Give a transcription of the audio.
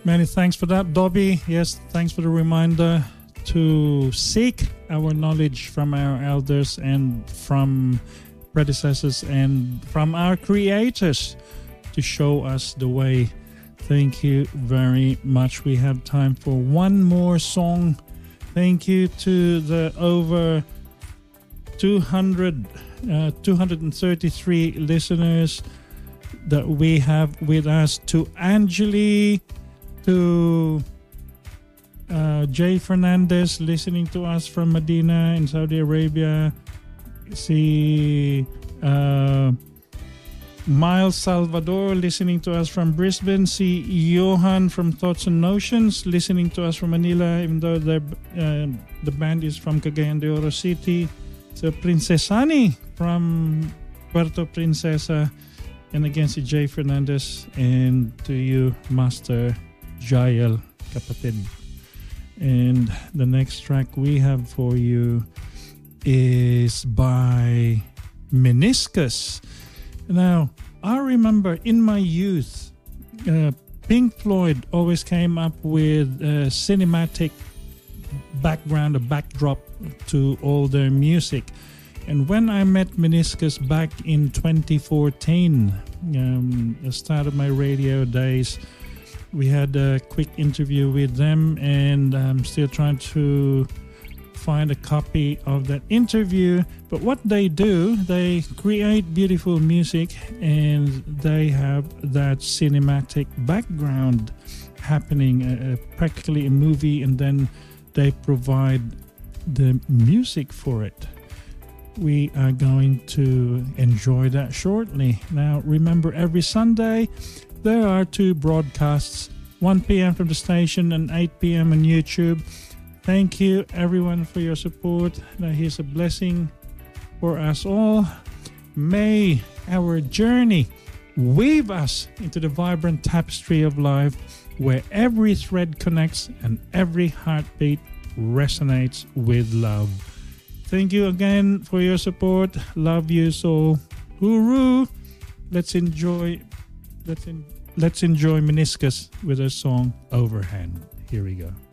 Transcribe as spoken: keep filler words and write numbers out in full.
Many thanks for that, Dobby. Yes, thanks for the reminder to seek our knowledge from our elders and from predecessors and from our creators to show us the way. Thank you very much. We have time for one more song. Thank you to the over two hundred, uh, two hundred thirty-three listeners that we have with us, to Angeli, to uh, Jay Fernandez listening to us from Medina in Saudi Arabia. See uh, Miles Salvador listening to us from Brisbane. See Johan from Thoughts and Notions listening to us from Manila, even though uh, the band is from Cagayan de Oro City. So Princesani from Puerto Princesa. And again, si Jay Fernandez. And to you, Master Jael Kapatid. And the next track we have for you is by Meniscus. Now, I remember in my youth, uh, Pink Floyd always came up with a cinematic background, a backdrop to all their music. And when I met Meniscus back in twenty fourteen, um, the start of my radio days, we had a quick interview with them, and I'm still trying to find a copy of that interview. But what they do, they create beautiful music, and they have that cinematic background happening, uh, practically a movie, and then they provide the music for it. We are going to enjoy that shortly. Now, remember, every Sunday there are two broadcasts, one p.m. from the station and eight p.m. on YouTube. Thank you, everyone, for your support. Now, here's a blessing for us all. May our journey weave us into the vibrant tapestry of life, where every thread connects and every heartbeat resonates with love. Thank you again for your support. Love you so. Hooroo! Let's enjoy. Let's in, let's enjoy Meniscus with a song Overhand. Here we go.